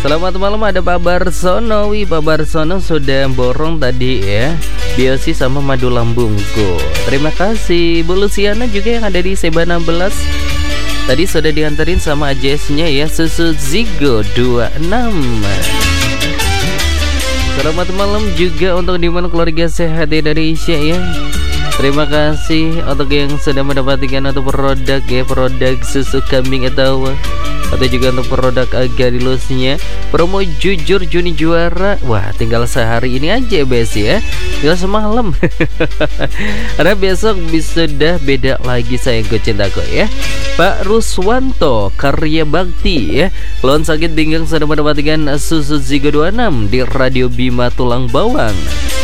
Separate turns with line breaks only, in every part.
Selamat malam, ada Pak Barsono. Pak Barsono sudah borong tadi ya, Biosi sama madu lambungku. Terima kasih. Bu Luciana juga yang ada di Seba 16. Tadi sudah diantarin sama AJS-nya ya, susu Zigo 26. Selamat malam juga untuk Diman keluarga sehat Indonesia ya. Terima kasih untuk yang sudah mendapatkan atau produk ya, produk susu kambing atau juga untuk produk Agarilusnya. Promo jujur Juni juara. Wah, tinggal sehari ini aja bes ya, tinggal semalam. Karena besok sudah beda lagi sayangku cintaku ya. Pak Ruswanto Karya Bakti ya, lawan sakit pinggang sudah mendapatkan susu Zigo 26 di Radio Bima Tulang Bawang.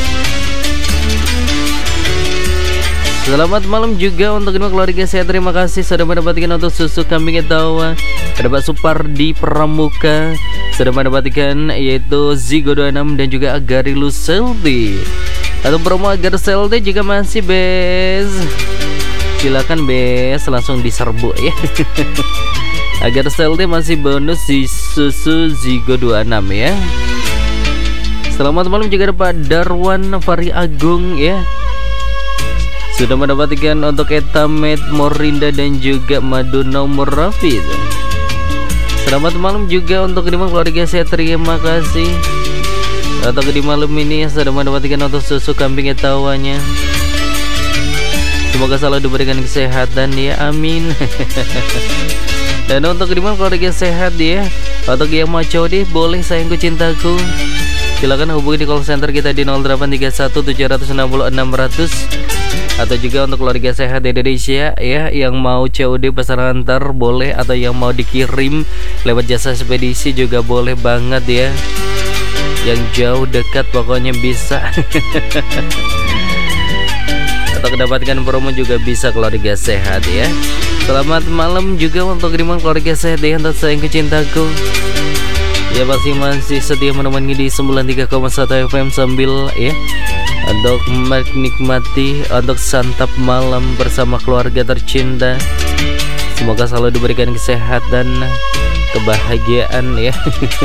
Selamat malam juga untuk keluarga saya. Terima kasih sudah mendapatkan untuk susu kambing etawa. Ada Pak Supardi Pramuka sudah mendapatkan yaitu Zigo 26 dan juga Agarilus Selti. Atau promo Agar Selti juga masih bes. Silakan bes langsung diserbu ya. Agar Selti masih bonus di susu Zigo 26 ya. Selamat malam juga ada Pak Darwan Fari Agung ya, sudah mendapatkan untuk Etamet Morinda dan juga madu nomor Rafid. Selamat malam juga untuk Diman keluarga saya. Terima kasih untuk di malam ini sudah mendapatkan untuk susu kambing etawanya. Semoga selalu diberikan kesehatan ya, amin. Dan untuk Diman keluarga sehat ya, untuk yang mau codi boleh sayangku cintaku, silakan hubungi di call center kita di 0831 760 600. Atau juga untuk keluarga sehat Indonesia ya, yang mau COD pesan antar boleh, atau yang mau dikirim lewat jasa ekspedisi juga boleh banget ya. Yang jauh dekat pokoknya bisa. Atau mendapatkan promo juga bisa keluarga sehat ya. Selamat malam juga untuk Diman keluarga sehat ya, untuk sayang kecintaku ya, masih setia menemani di 93,1 FM sambil ya untuk menikmati untuk santap malam bersama keluarga tercinta. Semoga selalu diberikan kesehatan, kebahagiaan ya.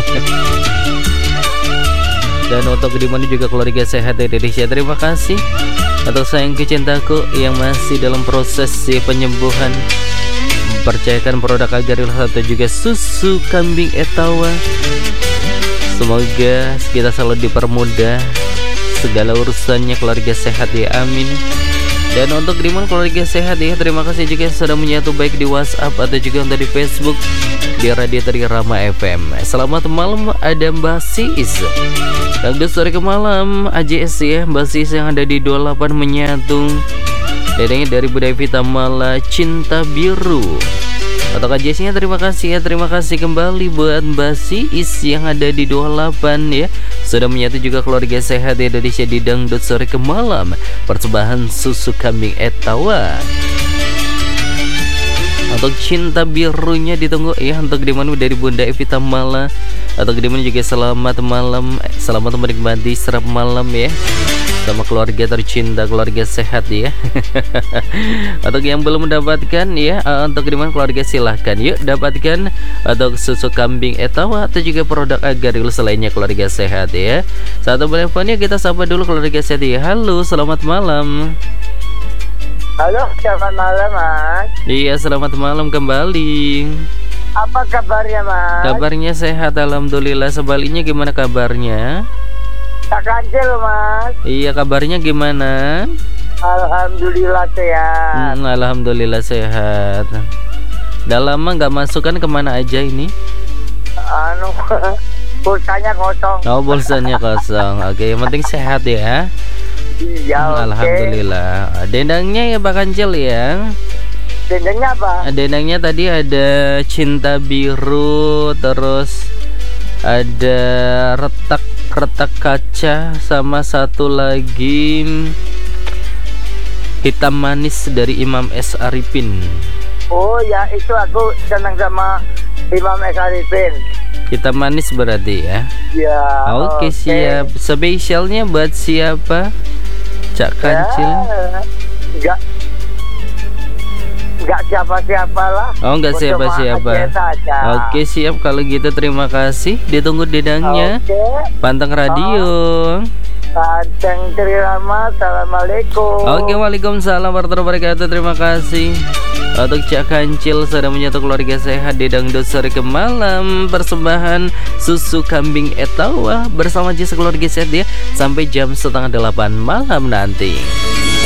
Dan untuk dimana juga keluarga sehat Indonesia, terima kasih untuk sayang kecintaku yang masih dalam proses penyembuhan. Percayakan produk Agarilus atau juga susu kambing etawa. Semoga kita selalu dipermudah segala urusannya keluarga sehat ya, amin. Dan untuk Diman keluarga sehat ya, terima kasih juga yang sudah menyatu baik di WhatsApp atau juga untuk di Facebook di Radio Trirama FM. Selamat malam ada Mbak Sis. Dangdut sore ke malam AJS ya, Mbak Sis yang ada di 28 menyatu. Dedengnya dari Budaya Vita Mala Cinta Biru. Untuk AJS-nya terima kasih ya, terima kasih kembali buat Mbak Sis yang ada di 28 ya, sudah menyatu juga keluarga sehat Indonesia di Dangdut sore ke malam persembahan susu kambing etawa. Untuk Cinta Birunya ditunggu ya, untuk dimana dari Bunda Evita Mala. Atau dimana juga selamat malam, selamat menikmati serap malam ya sama keluarga tercinta, keluarga sehat ya. Untuk yang belum mendapatkan ya, untuk dimana keluarga silahkan yuk dapatkan untuk susu kambing etawa atau juga produk Agarilus lainnya keluarga sehat ya. Satu teleponnya kita sapa dulu keluarga sehat ya. Halo, selamat malam.
Halo, selamat malam Mas.
Iya, selamat malam kembali.
Apa kabarnya Mas?
Kabarnya sehat alhamdulillah. Sebaliknya gimana kabarnya?
Tak kancil Mas.
Iya, kabarnya gimana?
Alhamdulillah sehat.
Alhamdulillah sehat. Udah lama nggak masuk kan, kemana aja ini?
Pulsanya kosong.
Oh, pulsanya kosong. Oke, yang penting sehat ya.
Iya,
alhamdulillah. Dendangnya ya Pak Kancil ya.
Dendangnya apa?
Dendangnya tadi ada Cinta Biru, terus ada retak kaca, sama satu lagi Hitam Manis dari Imam S. Arifin.
Oh ya, itu aku senang sama Imam S. Arifin.
Hitam Manis berarti ya.
Ya.
Oke, siap. Spesialnya buat siapa? Cak Kancil.
Enggak. nggak siapa-siapa lah.
Oh, nggak
Untuk
siapa-siapa.
Aceh saja.
Oke, siap kalau gitu, terima kasih. Ditunggu dedangnya.
Oke.
Panteng radio.
Panteng Trirama. Assalamualaikum.
Oke, waalaikumsalam warahmatullahi wabarakatuh. Terima kasih. Untuk Cak Kancil sedang menyatu keluarga sehat di Dangdut Sore Kemalam, persembahan susu kambing etawa bersama Jis keluarga sehat ya sampai jam 7:30 malam nanti.